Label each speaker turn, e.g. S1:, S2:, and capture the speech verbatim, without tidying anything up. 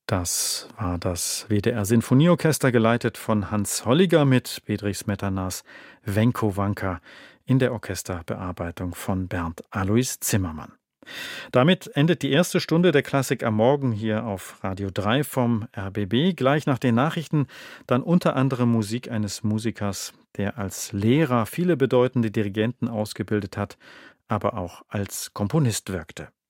S1: Das war das W D R-Sinfonieorchester, geleitet von Hans Holliger mit Bedřich Smetanas Wenko-Wanka in der Orchesterbearbeitung von Bernd Alois Zimmermann. Damit endet die erste Stunde der Klassik am Morgen hier auf Radio drei vom R B B. Gleich nach den Nachrichten dann unter anderem Musik eines Musikers, der als Lehrer viele bedeutende Dirigenten ausgebildet hat, aber auch als Komponist wirkte.